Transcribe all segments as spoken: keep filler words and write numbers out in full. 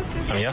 Oh, yeah?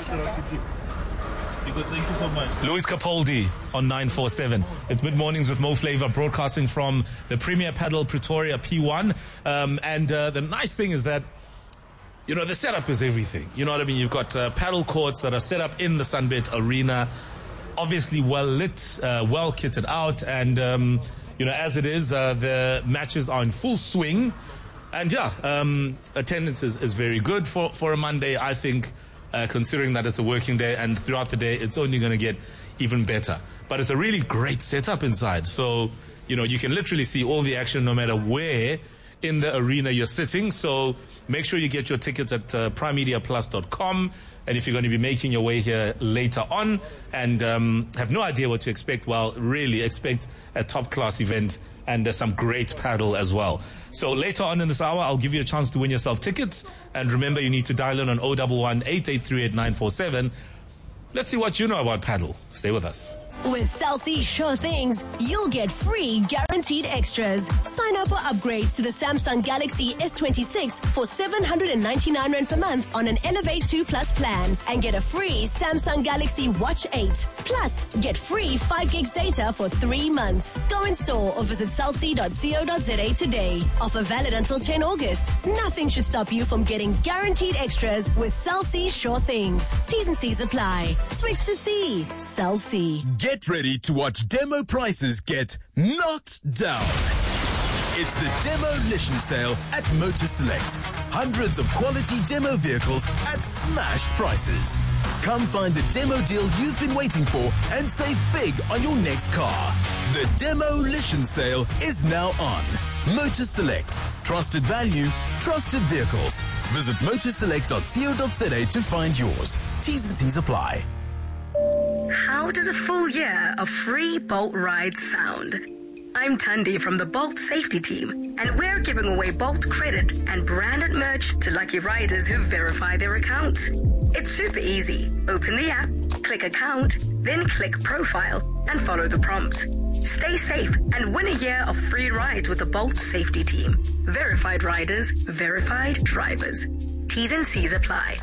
Thank you so much. Louis Capaldi on nine four seven. It's Mid Mornings with Mo Flava, broadcasting from the Premier Paddle Pretoria P one. Um, and uh, the nice thing is that, you know, the setup is everything. You know what I mean? You've got uh, paddle courts that are set up in the Sunbet Arena, obviously well lit, uh, well kitted out. And, um, you know, as it is, uh, the matches are in full swing. And yeah, um, attendance is, is very good for, for a Monday, I think. Uh, considering that it's a working day, and throughout the day it's only going to get even better. But it's a really great setup inside, so you know you can literally see all the action no matter where in the arena you're sitting. So make sure you get your tickets at uh, prime media plus dot com. And if you're going to be making your way here later on and um, have no idea what to expect, well, really expect a top-class event and uh, some great paddle as well. So later on in this hour, I'll give you a chance to win yourself tickets. And remember, you need to dial in on zero one one, eight eight three, eight nine four seven. Let's see what you know about paddle. Stay with us. With Cell C Sure Things, you'll get free guaranteed extras. Sign up or upgrade to the Samsung Galaxy S twenty-six for seven hundred ninety-nine rand per month on an Elevate two Plus plan and get a free Samsung Galaxy Watch eight. Plus, get free five gigs data for three months. Go in store or visit cell c dot co dot za today. Offer valid until the tenth of August. Nothing should stop you from getting guaranteed extras with Cell C Sure Things. T's and C's apply. Switch to C. Cell C. Get ready to watch demo prices get knocked down. It's the demolition sale at Motor Select. Hundreds of quality demo vehicles at smashed prices. Come find the demo deal you've been waiting for and save big on your next car. The demolition sale is now on. Motor Select. Trusted value, trusted vehicles. Visit motor select dot co dot za to find yours. T's and C's apply. How does a full year of free Bolt rides sound? I'm Tundi from the Bolt safety team, and we're giving away Bolt credit and branded merch to lucky riders who verify their accounts. It's super easy. Open the app, click account, then click profile, and follow the prompts. Stay safe and win a year of free rides with the Bolt safety team. Verified riders, verified drivers. T's and C's apply.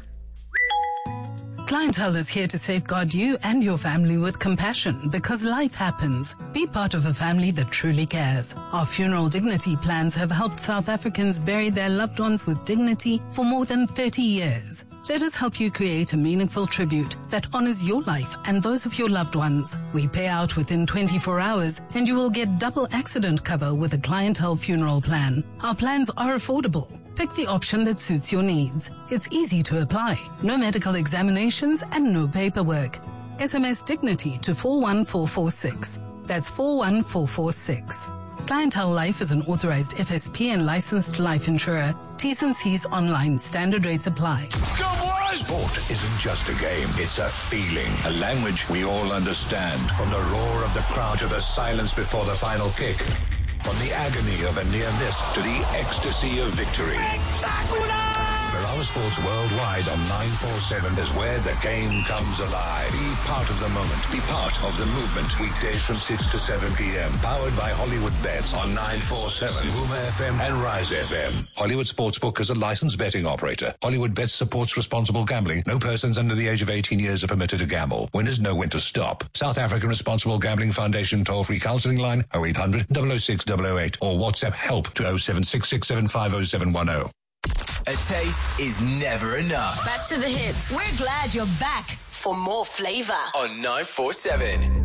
Clientele is here to safeguard you and your family with compassion because life happens. Be part of a family that truly cares. Our funeral dignity plans have helped South Africans bury their loved ones with dignity for more than thirty years. Let us help you create a meaningful tribute that honors your life and those of your loved ones. We pay out within twenty-four hours and you will get double accident cover with a clientele funeral plan. Our plans are affordable. Pick the option that suits your needs. It's easy to apply. No medical examinations and no paperwork. S M S Dignity to four one four four six. That's four one four four six. Clientele Life is an authorized F S P and licensed life insurer. T's and C's online. Standard rates apply. Go boys! Sport isn't just a game, it's a feeling. A language we all understand. From the roar of the crowd to the silence before the final kick. From the agony of a near miss to the ecstasy of victory. Ferrara Sports Worldwide on nine four seven is where the game comes alive. Be part of the moment. Be part of the movement. Weekdays from six to seven p.m. Powered by Hollywood Bets on nine four seven, Boomer F M and Rise F M. Hollywood Sportsbook is a licensed betting operator. Hollywood Bets supports responsible gambling. No persons under the age of eighteen years are permitted to gamble. Winners know when to stop. South African Responsible Gambling Foundation toll-free counseling line oh eight hundred, double oh six, double oh eight or WhatsApp help to oh seven six six seven five oh seven one oh. A taste is never enough. Back to the hits. We're glad you're back for more flavor on nine four seven.